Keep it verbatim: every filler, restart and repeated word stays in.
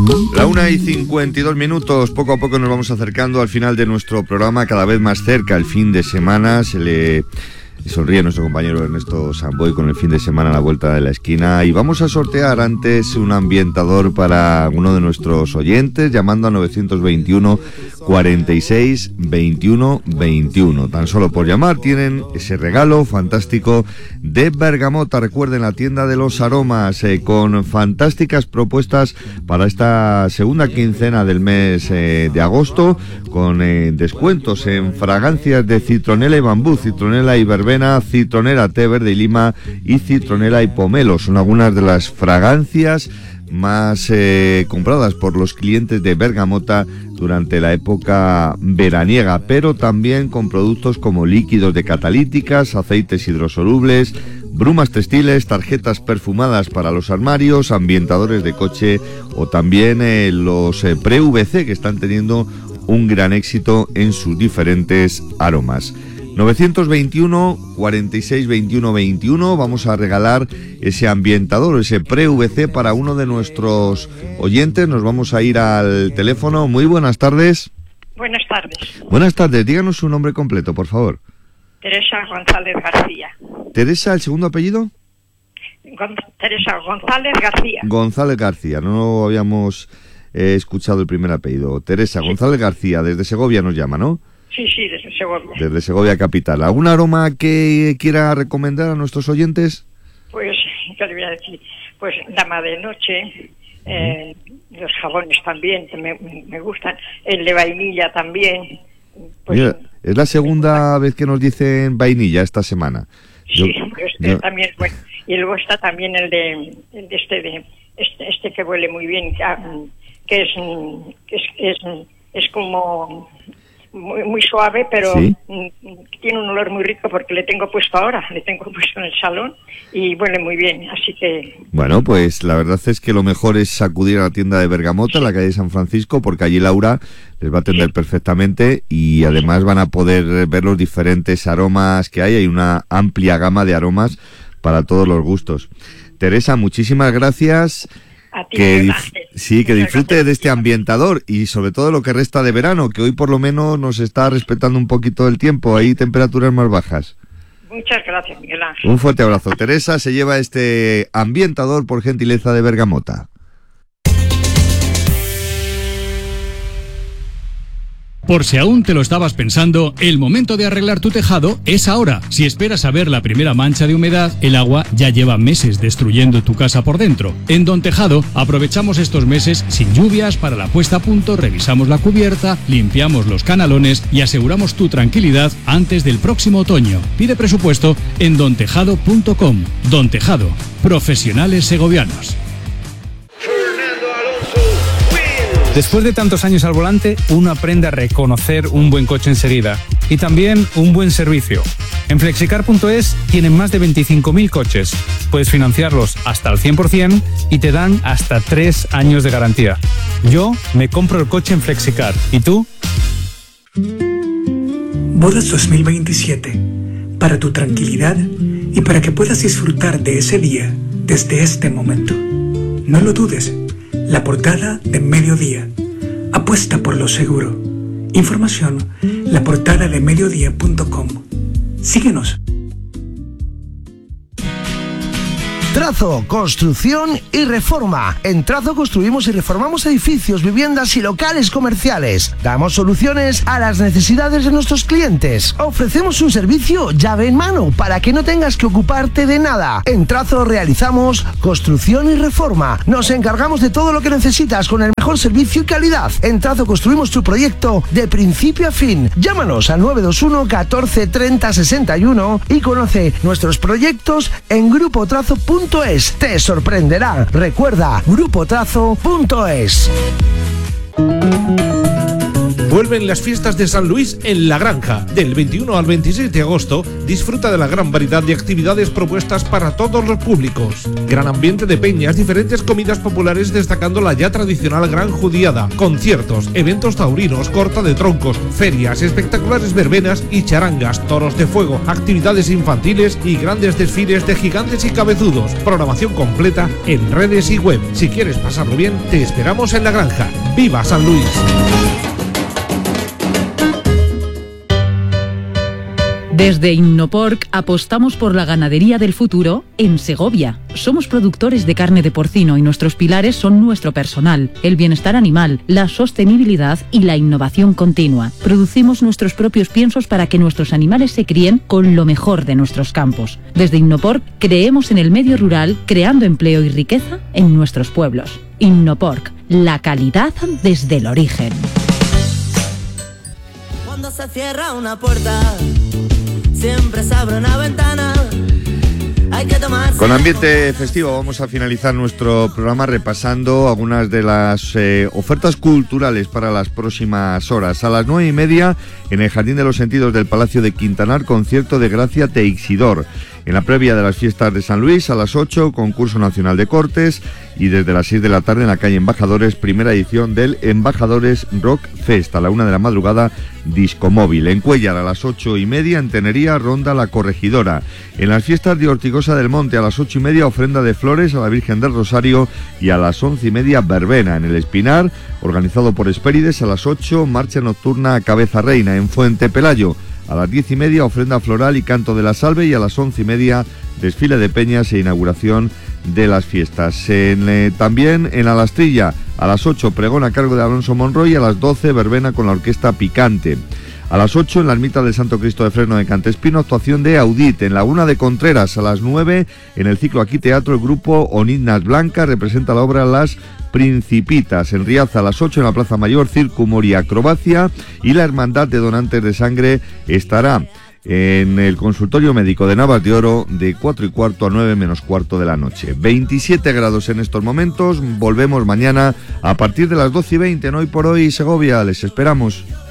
La una y cincuenta y dos minutos, poco a poco nos vamos acercando al final de nuestro programa, cada vez más cerca el fin de semana. Se le sonríe a nuestro compañero Ernesto Samboy con el fin de semana a la vuelta de la esquina, y vamos a sortear antes un ambientador para uno de nuestros oyentes llamando a novecientos veintiuno, cuarenta y seis, veintiuno, veintiuno. Tan solo por llamar tienen ese regalo fantástico de Bergamota. Recuerden, la tienda de los aromas, eh, con fantásticas propuestas para esta segunda quincena del mes eh, de agosto, con eh, descuentos en fragancias de citronela y bambú, citronela y verbena, citronela, té verde y lima y citronela y pomelo. Son algunas de las fragancias más eh, compradas por los clientes de Bergamota durante la época veraniega, pero también con productos como líquidos de catalíticas, aceites hidrosolubles, brumas textiles, tarjetas perfumadas para los armarios, ambientadores de coche, o también eh, los eh, pre-U V C, que están teniendo un gran éxito en sus diferentes aromas. novecientos veintiuno, cuarenta y seis, veintiuno, veintiuno. Vamos a regalar ese ambientador, ese pre-U V C para uno de nuestros oyentes. Nos vamos a ir al teléfono. Muy buenas tardes. Buenas tardes. Buenas tardes. Díganos su nombre completo, por favor. Teresa González García. Teresa, ¿el segundo apellido? Gon- Teresa González García. González García. No habíamos eh, escuchado el primer apellido. Teresa Sí. González García, desde Segovia nos llama, ¿no? Sí, sí, desde Segovia. Desde Segovia capital. ¿Algún aroma que quiera recomendar a nuestros oyentes? Pues, ¿qué le voy a decir? Pues dama de noche, eh, los jabones también, que me, me gustan, el de vainilla también. Pues, Mira, es la segunda vez que nos dicen vainilla esta semana. sí, Yo- pues este yo- también es bueno. Y luego está también el de, el de este de este, este que huele muy bien, que, ah, que es que es, es, es como muy, muy suave, pero ¿Sí? mm, tiene un olor muy rico porque le tengo puesto ahora, le tengo puesto en el salón y huele muy bien, así que... Bueno, pues la verdad es que lo mejor es acudir a la tienda de Bergamota, en la calle San Francisco, porque allí Laura les va a atender Sí. perfectamente, y además van a poder ver los diferentes aromas que hay. Hay una amplia gama de aromas para todos los gustos. Teresa, muchísimas gracias. A ti, Que Miguel dif- Ángel. sí, que Muchas disfrute gracias. de este ambientador, y sobre todo lo que resta de verano, que hoy por lo menos nos está respetando un poquito el tiempo. Hay temperaturas más bajas. Muchas gracias, Miguel Ángel. Un fuerte abrazo. Teresa se lleva este ambientador por gentileza de Bergamota. Por si aún te lo estabas pensando, el momento de arreglar tu tejado es ahora. Si esperas a ver la primera mancha de humedad, el agua ya lleva meses destruyendo tu casa por dentro. En Don Tejado aprovechamos estos meses sin lluvias para la puesta a punto, revisamos la cubierta, limpiamos los canalones y aseguramos tu tranquilidad antes del próximo otoño. Pide presupuesto en don tejado punto com. Don Tejado, profesionales segovianos. Después de tantos años al volante, uno aprende a reconocer un buen coche enseguida y también un buen servicio. En flexicar punto es tienen más de veinticinco mil coches. Puedes financiarlos hasta el cien por ciento y te dan hasta tres años de garantía. Yo me compro el coche en Flexicar. ¿Y tú? Bodas dos mil veintisiete. Para tu tranquilidad y para que puedas disfrutar de ese día desde este momento. No lo dudes. La portada de Mediodía. Apuesta por lo seguro. Información, la portada de mediodía punto com. Síguenos. Trazo, construcción y reforma. En Trazo construimos y reformamos edificios, viviendas y locales comerciales. Damos soluciones a las necesidades de nuestros clientes. Ofrecemos un servicio llave en mano para que no tengas que ocuparte de nada. En Trazo realizamos construcción y reforma. Nos encargamos de todo lo que necesitas con el mejor servicio y calidad. En Trazo construimos tu proyecto de principio a fin. Llámanos al nueve dos uno, catorce, treinta, sesenta y uno y conoce nuestros proyectos en grupo trazo punto es. Te sorprenderá. Recuerda, grupo trazo punto es. Vuelven las fiestas de San Luis en La Granja. Del veintiuno al veintiséis de agosto, disfruta de la gran variedad de actividades propuestas para todos los públicos. Gran ambiente de peñas, diferentes comidas populares destacando la ya tradicional Gran Judiada, conciertos, eventos taurinos, corta de troncos, ferias, espectaculares verbenas y charangas, toros de fuego, actividades infantiles y grandes desfiles de gigantes y cabezudos. Programación completa en redes y web. Si quieres pasarlo bien, te esperamos en La Granja. ¡Viva San Luis! Desde Innoporc apostamos por la ganadería del futuro en Segovia. Somos productores de carne de porcino y nuestros pilares son nuestro personal, el bienestar animal, la sostenibilidad y la innovación continua. Producimos nuestros propios piensos para que nuestros animales se críen con lo mejor de nuestros campos. Desde Innoporc creemos en el medio rural, creando empleo y riqueza en nuestros pueblos. Innoporc, la calidad desde el origen. Cuando se cierra una puerta, siempre se abre una ventana. Hay que tomarse. Con ambiente festivo vamos a finalizar nuestro programa repasando algunas de las eh, ofertas culturales para las próximas horas. A las nueve y media, en el Jardín de los Sentidos del Palacio de Quintanar, concierto de Gracia Teixidor. En la previa de las fiestas de San Luis, a las ocho, concurso nacional de cortes, y desde las seis de la tarde en la calle Embajadores, primera edición del Embajadores Rock Fest. A la una de la madrugada, disco móvil. En Cuéllar, a las ocho y media, en Tenería, ronda La Corregidora. En las fiestas de Ortigosa del Monte, a las ocho y media, ofrenda de flores a la Virgen del Rosario, y a las once y media, verbena. En el Espinar, organizado por Espérides, a las ocho, marcha nocturna a Cabeza Reina. En Fuente Pelayo, a las diez y media, ofrenda floral y canto de la salve, y a las once y media, desfile de peñas e inauguración de las fiestas. En, eh, también en La Lastrilla, a las ocho, pregón a cargo de Alonso Monroy, y a las doce, verbena con la orquesta Picante. A las ocho, en la ermita del Santo Cristo de Fresno de Cantespino, actuación de Audit. En la una de Contreras, a las nueve, en el ciclo Aquí Teatro, el grupo Onidnas Blanca representa la obra Las Principitas. En Riaza, a las ocho, en la Plaza Mayor, circo, humor y acrobacia. Y la Hermandad de Donantes de Sangre estará en el consultorio médico de Navas de Oro de cuatro y cuarto a nueve menos cuarto de la noche. veintisiete grados en estos momentos. Volvemos mañana a partir de las doce y veinte en Hoy por Hoy Segovia. Les esperamos.